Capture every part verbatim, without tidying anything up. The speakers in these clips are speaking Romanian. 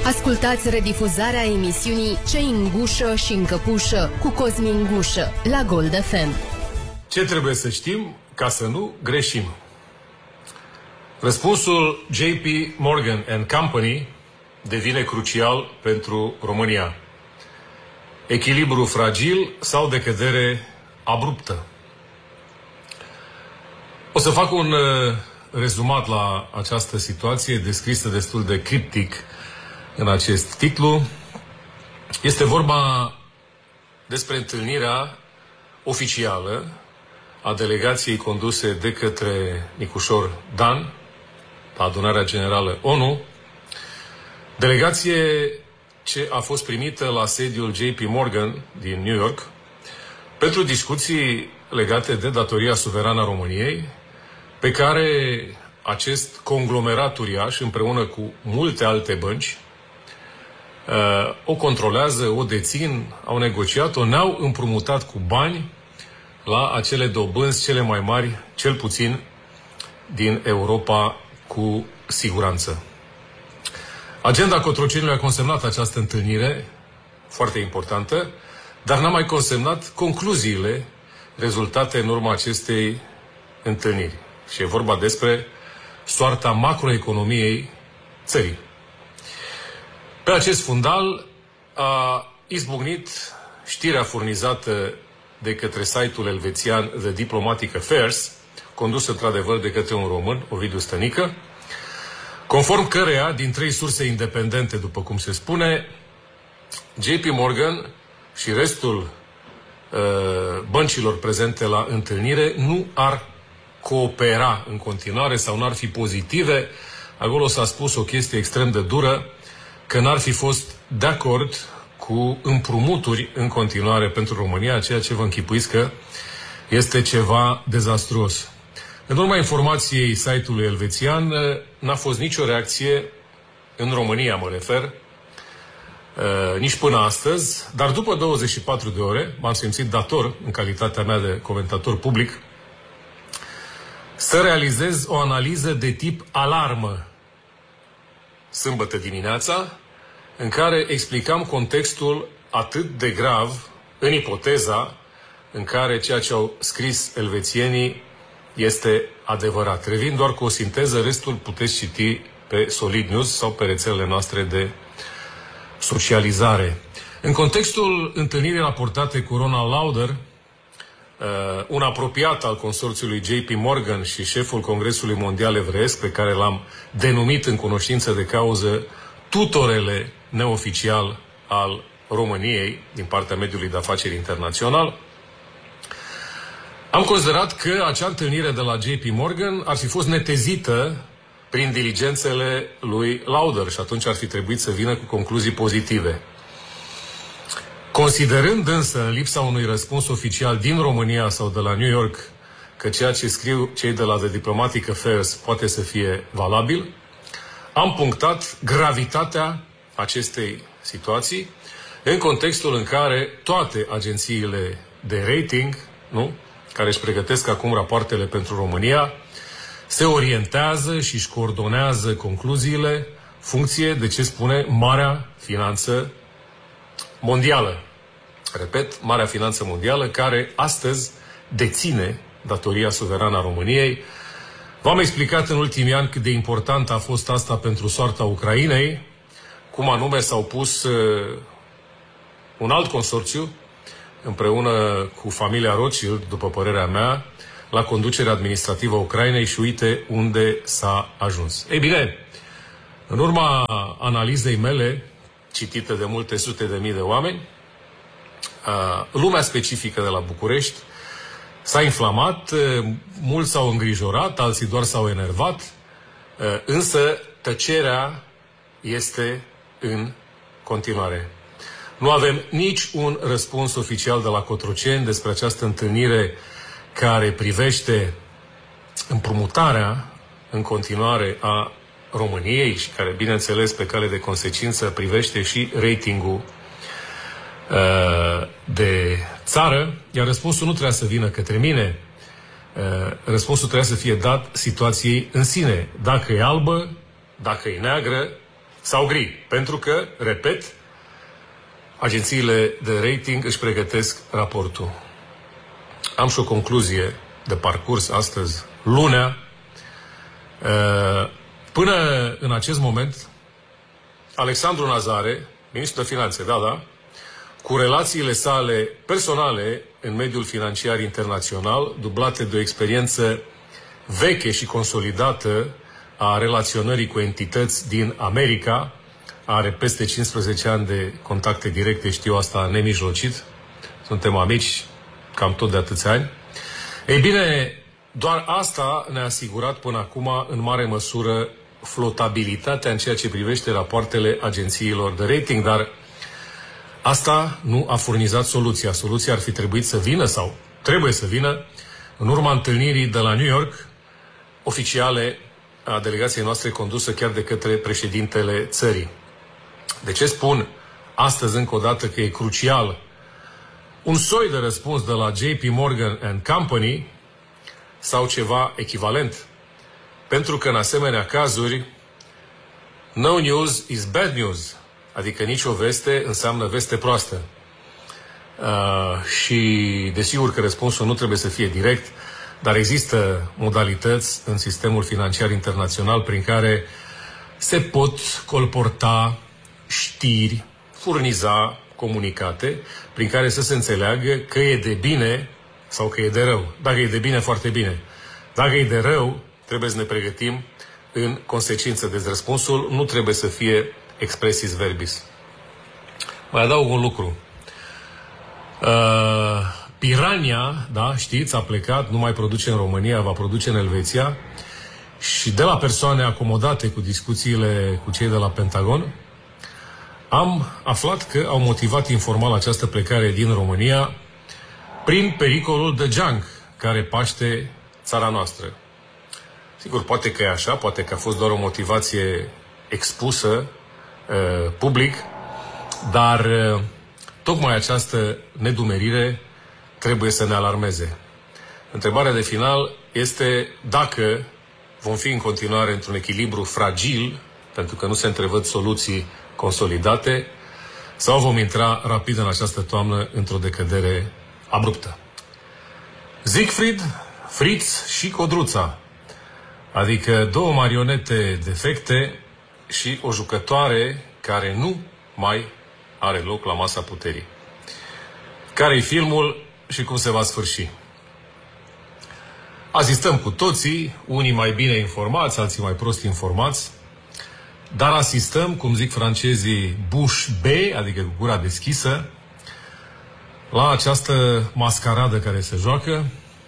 Ascultați redifuzarea emisiunii Cei în gușă și în căpușă cu Cosmin Gușă la Gold F M. Ce trebuie să știm ca să nu greșim? Răspunsul J P Morgan and Company devine crucial pentru România. Echilibru fragil sau decădere abruptă? O să fac un uh, rezumat la această situație descrisă destul de criptic în acest titlu. Este vorba despre întâlnirea oficială a delegației conduse de către Nicușor Dan la Adunarea Generală ONU, delegație ce a fost primită la sediul J P Morgan din New York pentru discuții legate de datoria suverană a României, pe care acest conglomerat uriaș, împreună cu multe alte bănci, o controlează, o dețin, au negociat-o, ne-au împrumutat cu bani la acele dobânzi cele mai mari, cel puțin din Europa, cu siguranță. Agenda Cotroceniului a consemnat această întâlnire, foarte importantă, dar n-a mai consemnat concluziile rezultate în urma acestei întâlniri. Și e vorba despre soarta macroeconomiei țării. Pe acest fundal a izbucnit știrea furnizată de către site-ul elvețian The Diplomatic Affairs, condus într-adevăr de către un român, Ovidiu Stănică, conform căreia, din trei surse independente, după cum se spune, J P Morgan și restul uh, băncilor prezente la întâlnire nu ar coopera în continuare sau n-ar fi pozitive. Acolo s-a spus o chestie extrem de dură, că n-ar fi fost de acord cu împrumuturi în continuare pentru România, ceea ce vă închipuiți că este ceva dezastruos. În urma informației site-ului elvețian, n-a fost nicio reacție, în România mă refer, nici până astăzi, dar după douăzeci și patru de ore, m-am simțit dator, în calitatea mea de comentator public, să realizez o analiză de tip alarmă sâmbătă dimineața, în care explicam contextul atât de grav, în ipoteza în care ceea ce au scris elvețienii este adevărat. Revin doar cu o sinteză, restul puteți citi pe Solid News sau pe rețelele noastre de socializare. În contextul întâlnirii raportate cu Ronald Lauder, un apropiat al consorțiului J P Morgan și șeful Congresului Mondial Evreiesc, pe care l-am denumit în cunoștință de cauză tutorele neoficial al României din partea mediului de afaceri internațional, am considerat că acea întâlnire de la J P Morgan ar fi fost netezită prin diligențele lui Lauder și atunci ar fi trebuit să vină cu concluzii pozitive. Considerând însă, în lipsa unui răspuns oficial din România sau de la New York, că ceea ce scriu cei de la The Diplomatic Affairs poate să fie valabil, am punctat gravitatea acestei situații în contextul în care toate agențiile de rating, nu, care își pregătesc acum rapoartele pentru România, se orientează și își coordonează concluziile funcție de ce spune Marea Finanță Mondială. Repet, Marea Finanță Mondială, care astăzi deține datoria suverană a României. V-am explicat în ultimii ani cât de important a fost asta pentru soarta Ucrainei, cum anume s-au pus uh, un alt consorțiu, împreună cu familia Rothschild, după părerea mea, la conducerea administrativă a Ucrainei și uite unde s-a ajuns. Ei bine, în urma analizei mele, citită de multe sute de mii de oameni, lumea specifică de la București s-a inflamat, mulți s-au îngrijorat, alții doar s-au enervat, însă tăcerea este în continuare. Nu avem nici un răspuns oficial de la Cotroceni despre această întâlnire care privește împrumutarea în continuare a României și care, bineînțeles, pe cale de consecință privește și ratingul uh, de țară, iar răspunsul nu trebuie să vină către mine. Uh, răspunsul trebuie să fie dat situației în sine. Dacă e albă, dacă e neagră, sau gri, pentru că, repet, agențiile de rating își pregătesc raportul. Am și o concluzie de parcurs astăzi, lunea. Până în acest moment, Alexandru Nazare, ministrul de Finanțe, da, da, cu relațiile sale personale în mediul financiar internațional, dublate de o experiență veche și consolidată a relaționării cu entități din America, are peste cincisprezece ani de contacte directe, știu asta nemijlocit, suntem amici cam tot de atâția ani. Ei bine, doar asta ne-a asigurat până acum în mare măsură flotabilitatea în ceea ce privește rapoartele agențiilor de rating, dar asta nu a furnizat soluția. Soluția ar fi trebuit să vină sau trebuie să vină în urma întâlnirii de la New York, oficiale a delegației noastre condusă chiar de către președintele țării. De ce spun astăzi încă o dată că e crucial un soi de răspuns de la J P Morgan and Company sau ceva echivalent? Pentru că în asemenea cazuri no news is bad news, adică nicio veste înseamnă veste proastă. Uh, și desigur că răspunsul nu trebuie să fie direct, dar există modalități în sistemul financiar internațional prin care se pot colporta știri, furniza comunicate, prin care să se înțeleagă că e de bine sau că e de rău. Dacă e de bine, foarte bine. Dacă e de rău, trebuie să ne pregătim în consecință. Deci răspunsul nu trebuie să fie expressis verbis. Mai adaug un lucru. Uh, Pirania, da, știți, a plecat, nu mai produce în România, va produce în Elveția. Și de la persoane acomodate cu discuțiile cu cei de la Pentagon, am aflat că au motivat informal această plecare din România prin pericolul de junk care paște țara noastră. Sigur, poate că e așa, poate că a fost doar o motivație expusă uh, public, dar uh, tocmai această nedumerire trebuie să ne alarmeze. Întrebarea de final este dacă vom fi în continuare într-un echilibru fragil, pentru că nu se întrevăd soluții consolidate, sau vom intra rapid în această toamnă într-o decădere abruptă. Siegfried, Fritz și Codruța, adică două marionete defecte și o jucătoare care nu mai are loc la masa puterii. Care-i filmul și cum se va sfârși? Asistăm cu toții, unii mai bine informați, alții mai prost informați, dar asistăm, cum zic francezii, bouche bée, adică cu gura deschisă, la această mascaradă care se joacă,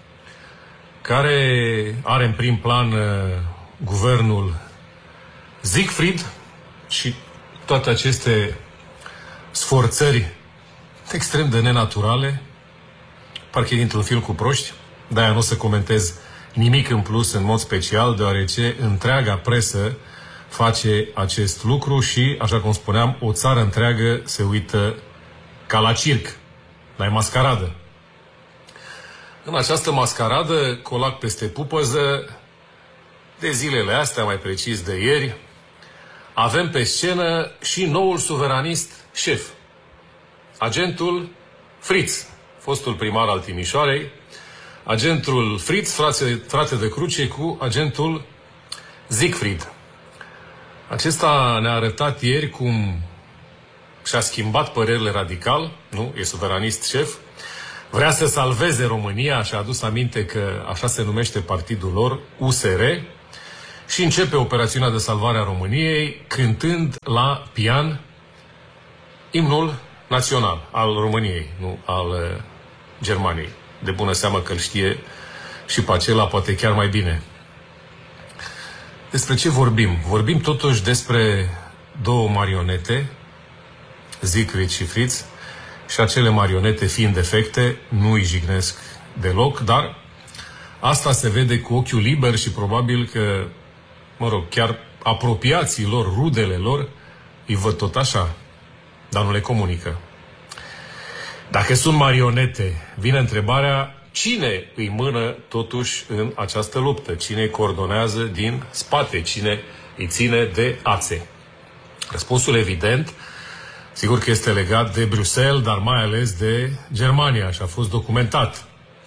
care are în prim plan uh, guvernul Siegfried și toate aceste sforțări extrem de nenaturale, parcă e dintr-un film cu proști, de-aia nu o să comentez nimic în plus în mod special, deoarece întreaga presă face acest lucru și, așa cum spuneam, o țară întreagă se uită ca la circ, la mascaradă. În această mascaradă, colac peste pupăză, de zilele astea, mai precis de ieri, avem pe scenă și noul suveranist șef, agentul Fritz, fostul primar al Timișoarei, agentul Fritz, frate, frate de cruce cu agentul Siegfried. Acesta ne-a arătat ieri cum și-a schimbat părerile radical, nu? E suveranist șef, vrea să salveze România și a adus aminte că așa se numește partidul lor, U S R, și începe operațiunea de salvare a României cântând la pian imnul național al României, nu al uh, Germaniei. De bună seamă că îl știe și pe acela, poate chiar mai bine. Despre ce vorbim? Vorbim totuși despre două marionete, Siegfried și Fritz, și acele marionete, fiind defecte, nu îi jignesc deloc, dar asta se vede cu ochiul liber și probabil că, mă rog, chiar apropiații lor, rudele lor, îi văd tot așa, dar nu le comunică. Dacă sunt marionete, vine întrebarea, cine îi mână totuși în această luptă? Cine îi coordonează din spate? Cine îi ține de ațe? Răspunsul evident, sigur că este legat de Bruxelles, dar mai ales de Germania și a fost documentat.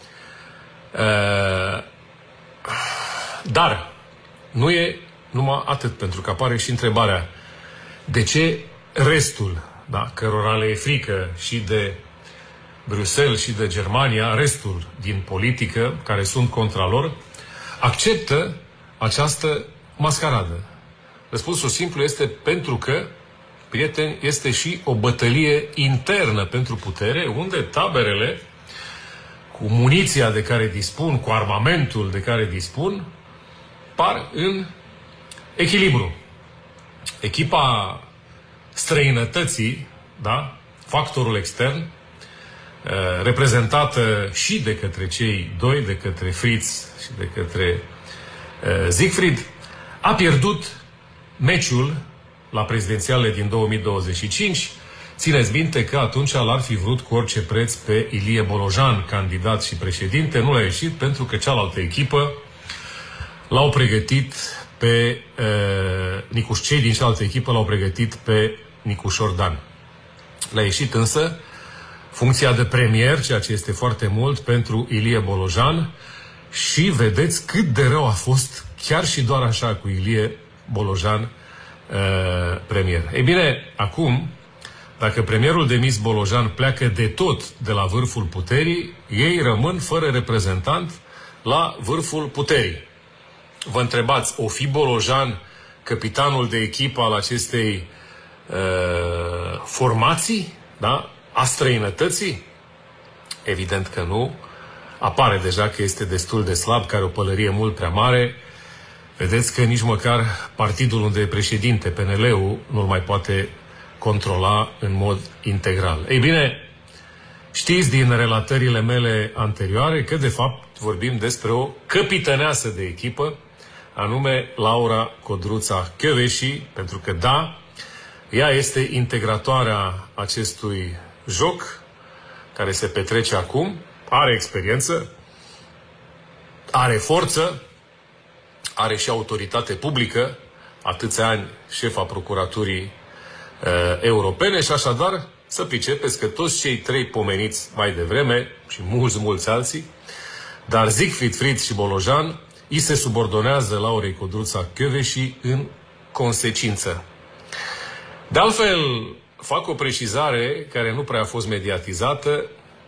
Dar nu e numai atât, pentru că apare și întrebarea de ce restul, da, cărora le e frică și de Bruxelles și de Germania, restul din politică, care sunt contra lor, acceptă această mascaradă. Răspunsul simplu este pentru că, prieteni, este și o bătălie internă pentru putere, unde taberele, cu muniția de care dispun, cu armamentul de care dispun, par în echilibru. Echipa străinătății, da, factorul extern, reprezentată și de către cei doi, de către Fritz și de către Siegfried, a pierdut meciul la prezidențialele din două mii douăzeci și cinci. Țineți minte că atunci l-ar fi vrut cu orice preț pe Ilie Bolojan, candidat și președinte. Nu l-a ieșit pentru că cealaltă echipă l-au pregătit pe uh, Nicuș, cei din cealaltă echipă l-au pregătit pe Nicușor Dan. L-a ieșit însă funcția de premier, ceea ce este foarte mult pentru Ilie Bolojan, și vedeți cât de rău a fost chiar și doar așa cu Ilie Bolojan uh, premier. Ei bine, acum, dacă premierul demis Bolojan pleacă de tot de la vârful puterii, ei rămân fără reprezentant la vârful puterii. Vă întrebați, o fi Bolojan capitanul de echipă al acestei uh, formații, da, a străinătății? Evident că nu. Apare deja că este destul de slab, că are o pălărie mult prea mare. Vedeți că nici măcar partidul unde e președinte, P N L-ul, nu-l mai poate controla în mod integral. Ei bine, știți din relatările mele anterioare că, de fapt, vorbim despre o căpităneasă de echipă, anume Laura Codruța Kövesi, pentru că, da, ea este integratoarea acestui joc care se petrece acum, are experiență, are forță, are și autoritate publică, atâția ani șefa procuraturii uh, europene, și așadar să pricepeți că toți cei trei pomeniți mai devreme și mulți, mulți alții, dar Siegfried, Fritz și Bolojan, îi se subordonează Laurei Codruța Kövesi în consecință. De altfel, fac o precizare care nu prea a fost mediatizată.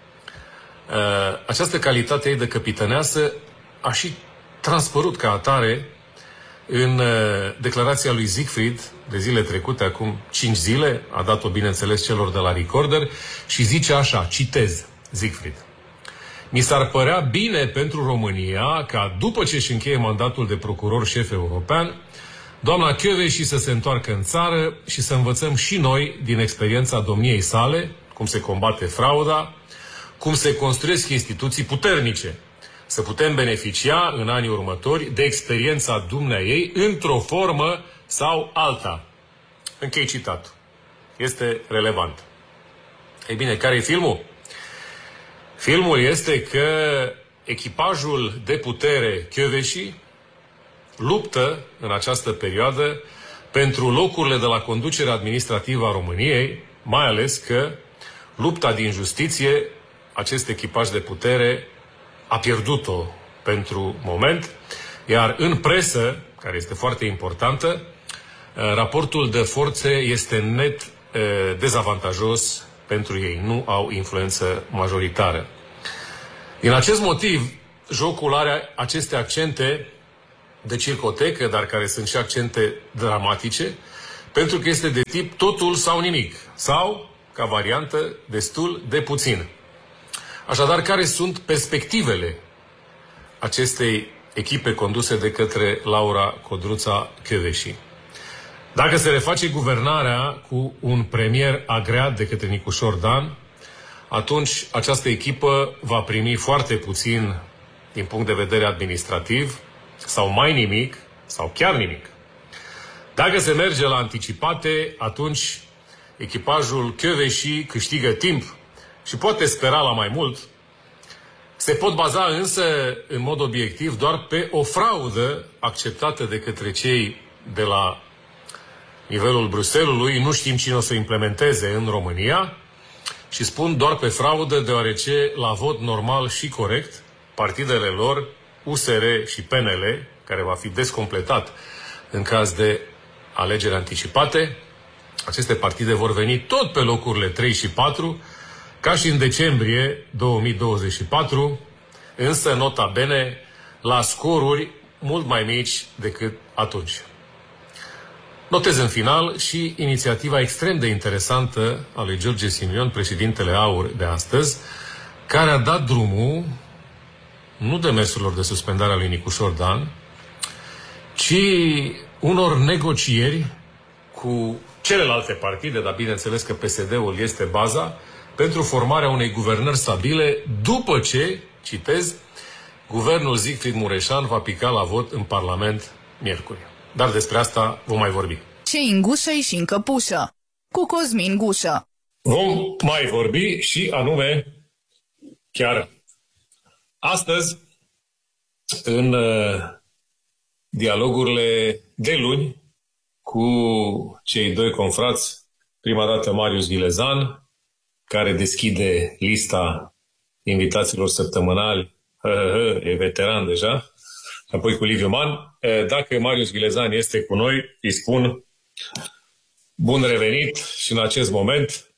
Această calitate ei de căpităneasă a și transpărut ca atare în declarația lui Siegfried de zile trecute, acum cinci zile, a dat-o bineînțeles celor de la Recorder și zice așa, citez Siegfried: mi s-ar părea bine pentru România ca după ce își încheie mandatul de procuror șef european, doamna Kövesi să se întoarcă în țară și să învățăm și noi din experiența domniei sale, cum se combate frauda, cum se construiesc instituții puternice, să putem beneficia în anii următori de experiența dumneaei într-o formă sau alta. Închei citatul. Este relevant. Ei bine, care e filmul? Filmul este că echipajul de putere Kövesi luptă în această perioadă pentru locurile de la conducerea administrativă a României, mai ales că lupta din justiție, acest echipaj de putere a pierdut-o pentru moment, iar în presă, care este foarte importantă, raportul de forțe este net dezavantajos pentru ei. Nu au influență majoritară. Din acest motiv, jocul are aceste accente de circotecă, dar care sunt și accente dramatice, pentru că este de tip totul sau nimic, sau, ca variantă, destul de puțin. Așadar, care sunt perspectivele acestei echipe conduse de către Laura Codruța Kövesi? Dacă se reface guvernarea cu un premier agreat de către Nicușor Dan, atunci această echipă va primi foarte puțin din punct de vedere administrativ, sau mai nimic, sau chiar nimic. Dacă se merge la anticipate, atunci echipajul Kövesi câștigă timp și poate spera la mai mult. Se pot baza însă, în mod obiectiv, doar pe o fraudă acceptată de către cei de la nivelul Bruxellesului, nu știm cine o să implementeze în România și spun doar pe fraudă, deoarece la vot normal și corect, partidele lor, U S R și P N L, care va fi descompletat în caz de alegeri anticipate, aceste partide vor veni tot pe locurile trei și patru, ca și în decembrie două mii douăzeci și patru, însă, nota bene, la scoruri mult mai mici decât atunci. Notez în final și inițiativa extrem de interesantă a lui George Simion, președintele AUR de astăzi, care a dat drumul nu demersurilor de suspendare a lui Nicușor Dan, ci unor negocieri cu celelalte partide, dar bineînțeles că P S D-ul este baza, pentru formarea unei guvernări stabile, după ce, citez, guvernul Siegfried Mureșan va pica la vot în Parlament miercuri. Dar despre asta vom mai vorbi. Ce în gușă și în căpușă, cu Cosmin Gușă. Vom mai vorbi și anume chiar astăzi în uh, dialogurile de luni cu cei doi confrați, prima dată Marius Gilezan, care deschide lista invitaților săptămânali, e veteran deja, apoi cu Liviu Man. Dacă Marius Gilezan este cu noi, îi spun bun revenit și în acest moment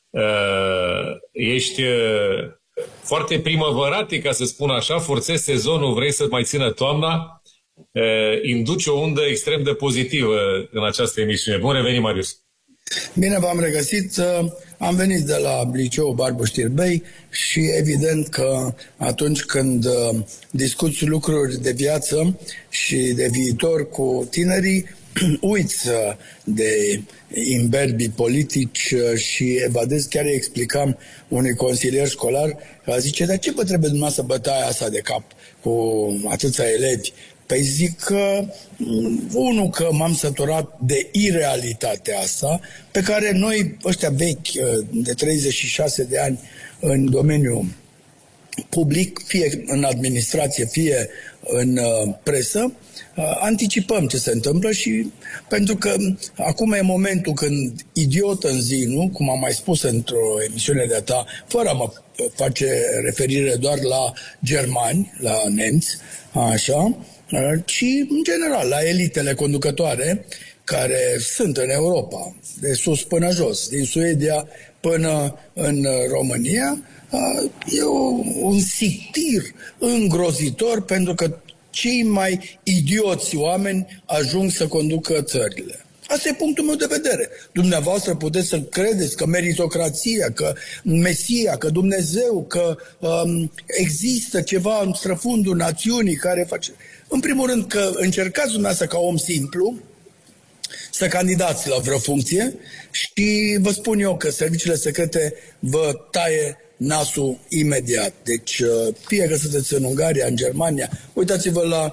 ești foarte primăvăratic, ca să spun așa, forțezi sezonul, vrei să mai țină toamna, induci o undă extrem de pozitivă în această emisiune. Bun revenit, Marius! Bine v-am regăsit. Am venit de la liceul Barbu Știrbei și evident că atunci când discuți lucruri de viață și de viitor cu tinerii, uiți de imberbii politici și evadezi. Chiar îi explicam unui consilier școlar, că zice, dar ce vă trebuie dumneavoastră bătaia asta de cap cu atâția elevi? Păi zic că, unul, că m-am săturat de irealitatea asta, pe care noi, ăștia vechi, de treizeci și șase de ani în domeniul public, fie în administrație, fie în presă, anticipăm ce se întâmplă și pentru că acum e momentul când idiot în zi, nu? Cum am mai spus într-o emisiune de-a ta, fără a mă face referire doar la germani, la nemți, așa, ci în general la elitele conducătoare care sunt în Europa, de sus până jos, din Suedia până în România, e un sictir îngrozitor pentru că cei mai idioți oameni ajung să conducă țările. Asta e punctul meu de vedere. Dumneavoastră puteți să credeți că meritocrația, că Mesia, că Dumnezeu, că um, există ceva în străfundul națiunii care face... În primul rând că încercați dumneavoastră ca om simplu să candidați la vreo funcție și vă spun eu că serviciile secrete vă taie nasul imediat. Deci, fie că sunteți în Ungaria, în Germania, uitați-vă la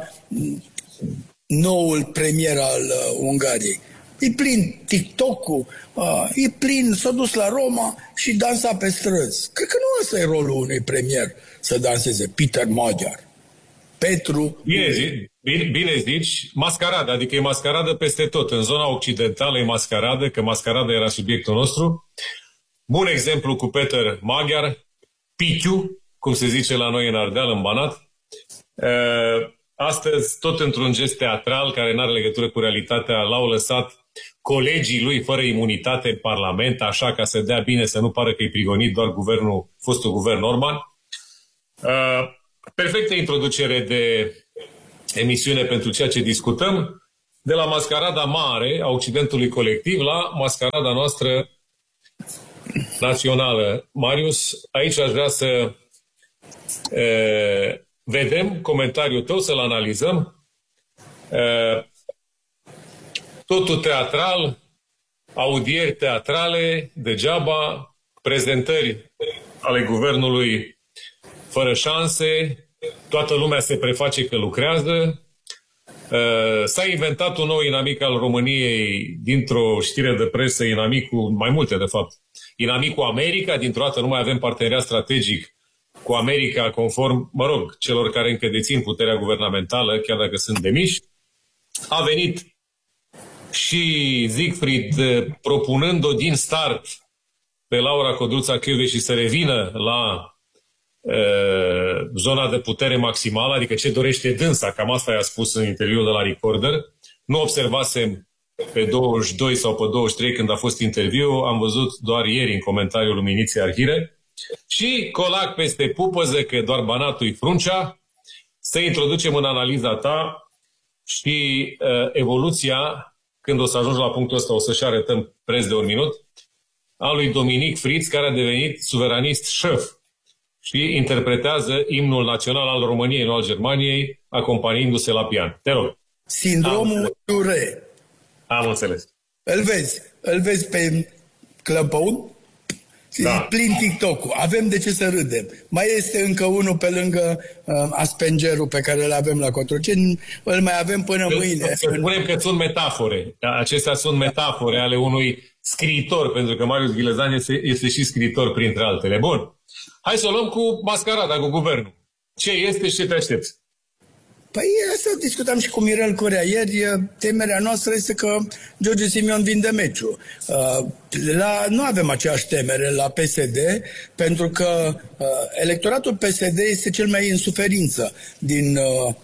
noul premier al uh, Ungariei. E plin TikTok-ul, uh, e plin, s-a dus la Roma și dansa pe străzi. Cred că nu ăsta e rolul unui premier, să danseze. Peter Magyar. Petru... Bine, bine, bine zici, mascaradă, adică e mascaradă peste tot. În zona occidentală e mascaradă, că mascaradă era subiectul nostru. Bun exemplu cu Peter Magyar, Pitiu, cum se zice la noi în Ardeal, în Banat. Astăzi, tot într-un gest teatral care nu are legătură cu realitatea, l-au lăsat colegii lui fără imunitate în Parlament, așa ca să dea bine, să nu pară că e prigonit doar guvernul, fostul guvern Orban. Perfectă introducere de emisiune pentru ceea ce discutăm, de la mascarada mare a Occidentului colectiv la mascarada noastră națională. Marius, aici aș vrea să e, vedem comentariul tău, să-l analizăm. E, totul teatral, audieri teatrale, degeaba, prezentări ale guvernului fără șanse, toată lumea se preface că lucrează. S-a inventat un nou inamic al României dintr-o știre de presă, inamicul, mai multe de fapt, inamicul America, dintr-o dată nu mai avem parteneriat strategic cu America conform, mă rog, celor care încă dețin puterea guvernamentală, chiar dacă sunt demiși. A venit și Siegfried propunând-o din start pe Laura Codruța Kövesi să revină la uh, zona de putere maximală, adică ce dorește dânsa, cam asta i-a spus în interviul de la Recorder. Nu observasem pe douăzeci și doi sau pe douăzeci și trei când a fost interviu, am văzut doar ieri în comentariul Luminiței Arhire. Și colac peste pupăză, că doar banatul-i fruncea, să introducem în analiza ta și uh, evoluția, când o să ajungi la punctul ăsta, o să-și arătăm preț de un minut, a lui Dominic Fritz, care a devenit suveranist șef și interpretează imnul național al României, nu al Germaniei, acompaniindu-se la pian. Te rog. Sindromul Ture. Am înțeles. Îl vezi, îl vezi pe Clăpăun? Da. Plin TikTok-ul. Avem de ce să râdem. Mai este încă unul pe lângă uh, Aspengerul pe care îl avem la Cotroceni. Îl mai avem până că, mâine. Să spunem că sunt metafore. Acestea sunt metafore ale unui scriitor, pentru că Marius Gilezan este, este și scriitor printre altele. Bun. Hai să o luăm cu mascarada, cu guvernul. Ce este și ce te aștepți? Păi asta discutam și cu Mirel Corea ieri. Temerea noastră este că George Simion vinde meciul. La, nu avem aceeași temere la P S D, pentru că electoratul P S D este cel mai în suferință din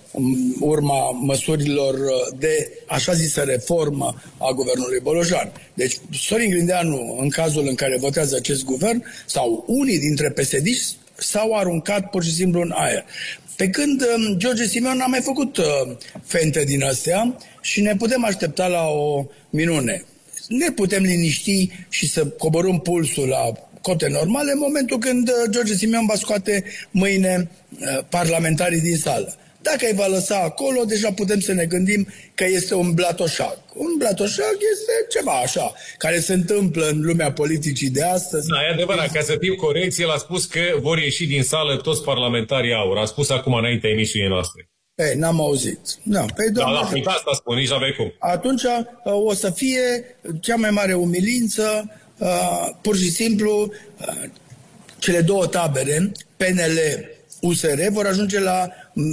urma măsurilor de așa zisă reformă a guvernului Bolojan. Deci Sorin Grindeanu, în cazul în care votează acest guvern, sau unii dintre P S D-iști s-au aruncat pur și simplu în aer. Pe când um, George Simion a mai făcut uh, fente din astea și ne putem aștepta la o minune. Ne putem liniști și să coborâm pulsul la cote normale în momentul când uh, George Simion va scoate mâine uh, parlamentarii din sală. Dacă îi va lăsa acolo, deja putem să ne gândim că este un blatoșac. Un blatoșac este ceva așa, care se întâmplă în lumea politicii de astăzi. Da, e adevărat. Ca să fim corecți, el a spus că vor ieși din sală toți parlamentarii aur. A spus acum înaintea emisiunii noastre. Ei, n-am auzit. Da, pe da, da, uite asta spun, nici n-aveai cum. Atunci o să fie cea mai mare umilință, pur și simplu, cele două tabere, P N L U S R, vor ajunge la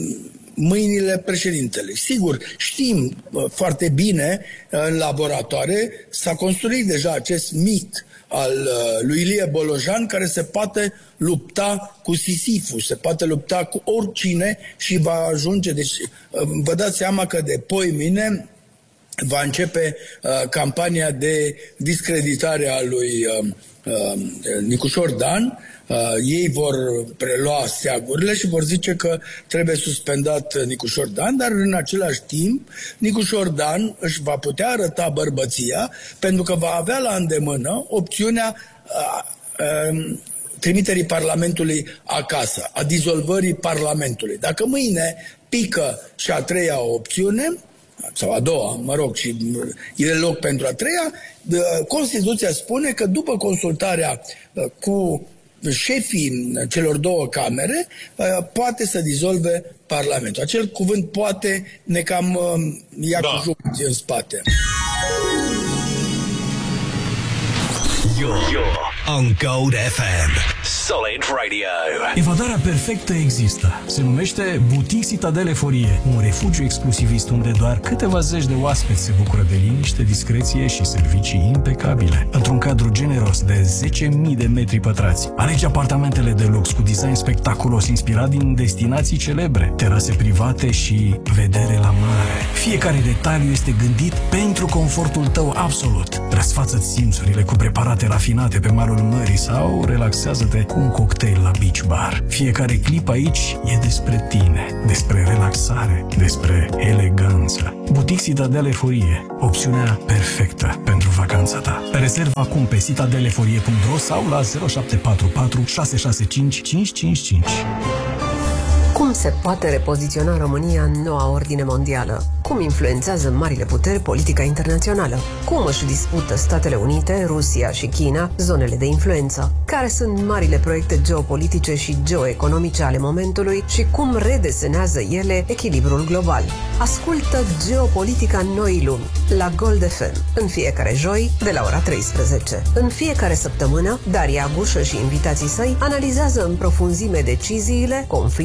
mâinile președintelui. Sigur, știm foarte bine în laboratoare, s-a construit deja acest mit al lui Ilie Bolojan, care se poate lupta cu Sisiful, se poate lupta cu oricine și va ajunge. Deci vă dați seama că de poimine va începe uh, campania de discreditare a lui uh, uh, Nicușor Dan. Uh, ei vor prelua steagurile și vor zice că trebuie suspendat Nicușor Dan, dar în același timp Nicușor Dan își va putea arăta bărbăția, pentru că va avea la îndemână opțiunea uh, uh, trimiterii Parlamentului acasă, a dizolvării Parlamentului. Dacă mâine pică și a treia opțiune, sau a doua, mă rog, și e loc pentru a treia, Constituția spune că după consultarea cu șefii celor două camere, poate să dizolve Parlamentul. Acel cuvânt poate ne cam ia da. cu jumătate în spate. You're on Gold F M. Solid Radio. Evadarea perfectă există. Se numește Boutique Citadele Forie, un refugiu exclusivist unde doar câteva zeci de oaspeți se bucură de liniște, discreție și servicii impecabile. Într-un cadru generos de zece mii de metri pătrați. Alegi apartamentele de lux cu design spectaculos inspirat din destinații celebre, terase private și vedere la mare. Fiecare detaliu este gândit pentru confortul tău absolut. Răsfață-ți simțurile cu preparate rafinate pe malul mării sau relaxează-te cu un cocktail la beach bar. Fiecare clip aici e despre tine, despre relaxare, despre eleganță. Boutique Citadele Forie, opțiunea perfectă pentru vacanța ta. Rezervă acum pe citadeleforie punct ro sau la zero șapte patru patru șase șase cinci cinci cinci cinci. Cum se poate repoziționa România în noua ordine mondială? Cum influențează marile puteri politica internațională? Cum își dispută Statele Unite, Rusia și China zonele de influență? Care sunt marile proiecte geopolitice și geoeconomice ale momentului și cum redesenează ele echilibrul global? Ascultă Geopolitica Noii Lumi la Gold F M în fiecare joi de la ora treisprezece. În fiecare săptămână, Daria Gușă și invitații săi analizează în profunzime deciziile, conflictele,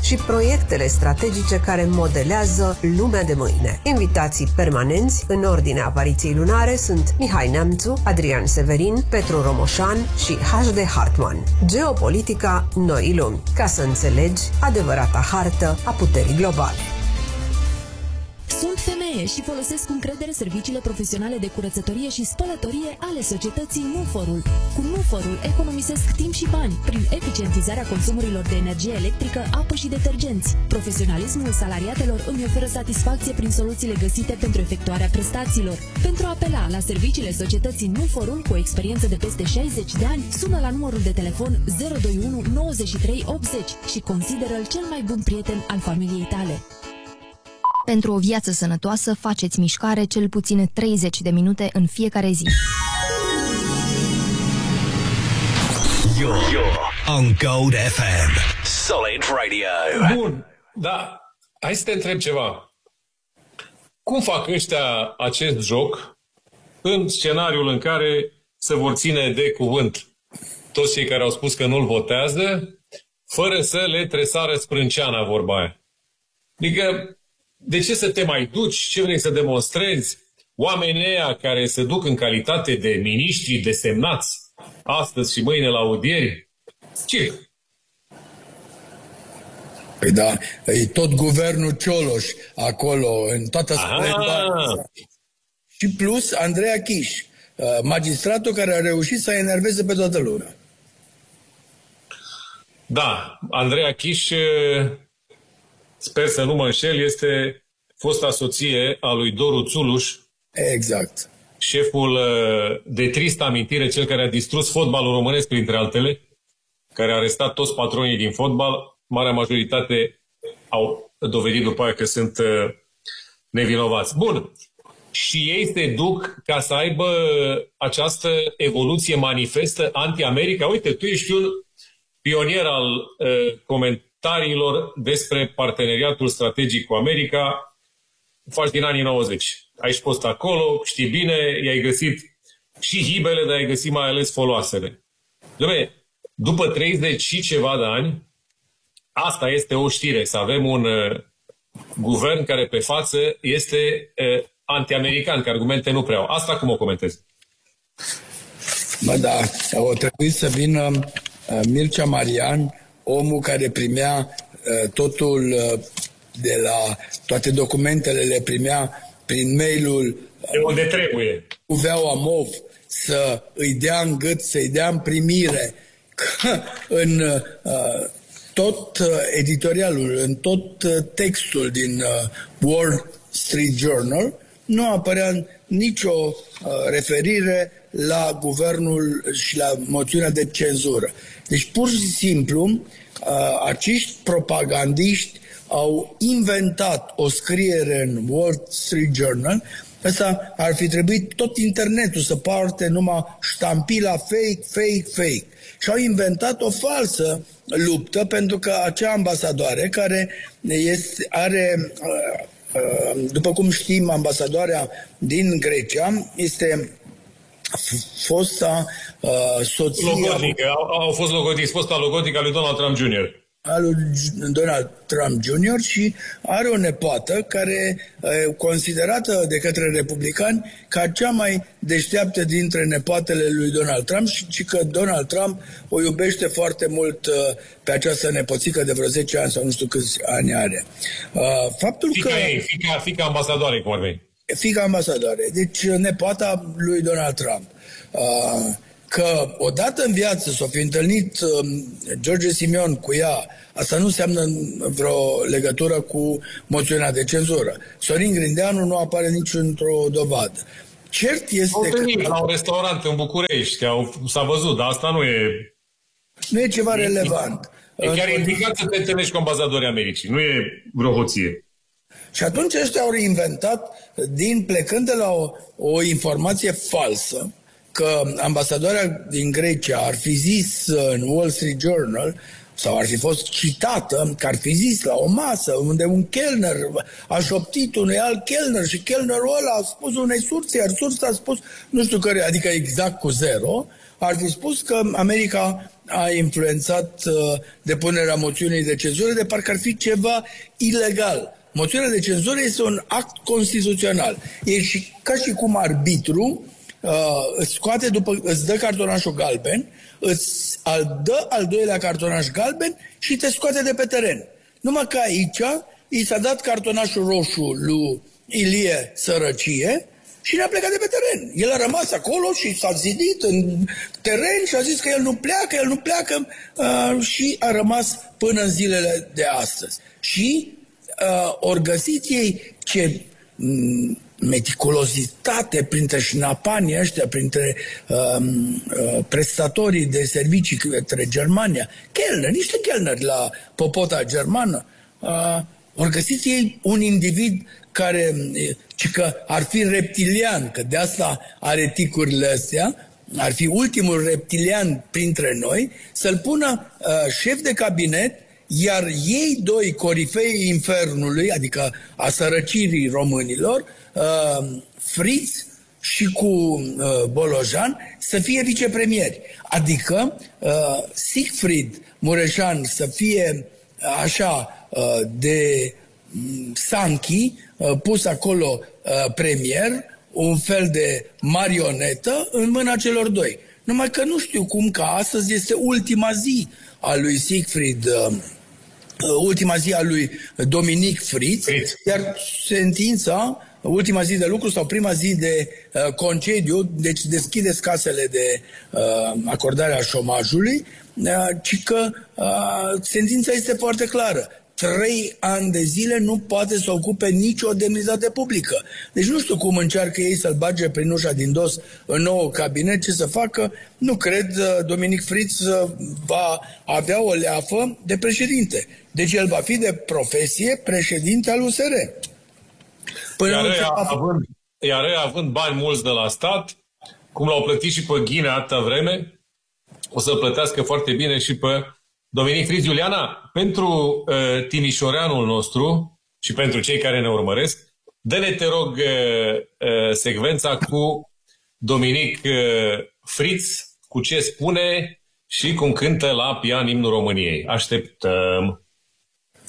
și proiectele strategice care modelează lumea de mâine. Invitații permanenți în ordinea apariției lunare sunt Mihai Neamțu, Adrian Severin, Petru Romoșan și H D Hartman. Geopolitica noii lumi, ca să înțelegi adevărata hartă a puterii globale. Sunt femeie și folosesc cu încredere serviciile profesionale de curățătorie și spălătorie ale societății Nuforul. Cu Nuforul economisesc timp și bani prin eficientizarea consumurilor de energie electrică, apă și detergenți. Profesionalismul salariatelor îmi oferă satisfacție prin soluțiile găsite pentru efectuarea prestațiilor. Pentru a apela la serviciile societății Nuforul cu o experiență de peste șaizeci de ani, sună la numărul de telefon zero doi unu nouăzeci și trei optzeci și consideră-l cel mai bun prieten al familiei tale. Pentru o viață sănătoasă, faceți mișcare cel puțin treizeci de minute în fiecare zi. You're, you're on Gold F M. Solid Radio. Bun, dar hai să te întreb ceva. Cum fac ăștia acest joc în scenariul în care se vor ține de cuvânt toți cei care au spus că nu-l votează, fără să le tresară sprânceana, vorba aia? Adică, de ce să te mai duci? Ce vrei să demonstrezi? Oamenii ăia care se duc în calitate de miniștri desemnați astăzi și mâine la audieri? Ce? Păi da, e tot guvernul Cioloș acolo, în toată splendoarea. Și plus Andreea Chiș, magistratul care a reușit să enerveze pe toată lumea. Da, Andreea Chiș, sper să nu mă înșel, este fosta soție a lui Doru Țuluș. Exact. Șeful de tristă amintire, cel care a distrus fotbalul românesc, printre altele, care a arestat toți patronii din fotbal. Marea majoritate au dovedit după aia că sunt nevinovați. Bun. Și ei se duc ca să aibă această evoluție manifestă anti-America. Uite, tu ești un pionier al uh, comentariilor despre parteneriatul strategic cu America. Faci din anii nouăzeci. Ai și post acolo, știi bine, i-ai găsit și hibele, dar ai găsit mai ales foloasele. Dom'le, după treizeci și ceva de ani, asta este o știre, să avem un uh, guvern care pe față este uh, anti-american, că argumente nu prea au. Asta cum o comentezi? Bă, da, o trebuie să vină uh, Mircea Marian, omul care primea uh, totul uh, de la toate documentele, le primea prin mail-ul de unde trebuie. Cu Veau Amov, să îi dea în gât, să-i dea în primire, că în uh, tot uh, editorialul, în tot uh, textul din uh, Wall Street Journal, nu apărea nicio uh, referire la guvernul și la moțiunea de cenzură. Deci, pur și simplu, uh, acești propagandiști au inventat o scriere în Wall Street Journal. Asta ar fi trebuit tot internetul să parte numai ștampila fake, fake, fake. Și au inventat o falsă luptă, pentru că acea ambasadoare care este, are, după cum știm, ambasadoarea din Grecia este fosta soție... Logodnică, au, au fost logodiți, fosta logodnică a lui Donald Trump junior al lui Donald Trump junior și are o nepoată care e considerată de către republicani ca cea mai deșteaptă dintre nepoatele lui Donald Trump și, și că Donald Trump o iubește foarte mult uh, pe această nepoțică de vreo zece ani sau nu știu câți ani are. Uh, faptul fica că... ei, fica, fica ambasadoare, cum ar veni. Fica ambasadoare, deci nepoata lui Donald Trump. Uh, Că odată în viață s-o fi întâlnit uh, George Simion cu ea, asta nu înseamnă vreo legătură cu moțiunea de cenzură. Sorin Grindeanu nu apare nici într-o dovadă. Cert este au că... la un restaurant în București, au, s-a văzut, dar asta nu e... Nu e ceva e, relevant. E chiar e implicat să te întâlnești cu ambasadorii Americii, nu e vreo hoție. Și atunci ăștia au reinventat, din plecând de la o, o informație falsă, că ambasadoarea din Grecia ar fi zis în Wall Street Journal sau ar fi fost citată, că ar fi zis la o masă unde un chelner a șoptit unui alt chelner și chelnerul ăla a spus unei surse, iar sursa a spus, nu știu care, adică exact cu zero, ar fi spus că America a influențat uh, depunerea moțiunii de cenzură de parcă ar fi ceva ilegal. Moțiunea de cenzură este un act constituțional. E și, ca și cum arbitru uh, îți scoate după, îți dă cartonașul galben, îți al dă al doilea cartonaș galben și te scoate de pe teren. Numai că aici i s-a dat cartonașul roșu lui Ilie Sărăcie și ne-a plecat de pe teren. El a rămas acolo și s-a zidit în teren și a zis că el nu pleacă, el nu pleacă uh, și a rămas până în zilele de astăzi. Și uh, ori găsiți ei ce m- meticulozitate printre șnapanii ăștia, printre uh, uh, prestatorii de servicii către Germania, chelneri, niște chelneri la popota germană, uh, ori găsiți ei un individ care ci că ar fi reptilian, că de asta are ticurile astea, ar fi ultimul reptilian printre noi, să-l pună uh, șef de cabinet, iar ei doi corifei infernului, adică a sărăcirii românilor, uh, Fritz și cu uh, Bolojan, să fie vicepremieri. Adică uh, Siegfried Mureșan să fie așa uh, de Sanchi, pus acolo premier, un fel de marionetă în mâna celor doi. Numai că nu știu cum, că astăzi este ultima zi a lui Siegfried, ultima zi a lui Dominic Fritz, Fritz. Iar sentința, ultima zi de lucru sau prima zi de uh, concediu, deci deschideți casele de uh, acordare a șomajului, uh, ci că uh, sentința este foarte clară. Trei ani de zile nu poate să ocupe nicio demnitate publică. Deci nu știu cum încearcă ei să-l bage prin ușa din dos în nou cabinet, ce să facă. Nu cred, Dominic Fritz va avea o leafă de președinte. Deci el va fi de profesie președinte al U S R. Până iar, ea, va... având, iar ea, având bani mulți de la stat, cum l-au plătit și pe Ghinea atâta vreme, o să plătească foarte bine și pe Dominic Fritz. Iuliana, pentru uh, timișoreanul nostru și pentru cei care ne urmăresc, dă-ne, te rog, uh, uh, secvența cu Dominic uh, Fritz, cu ce spune și cum cântă la pian imnul României. Așteptăm!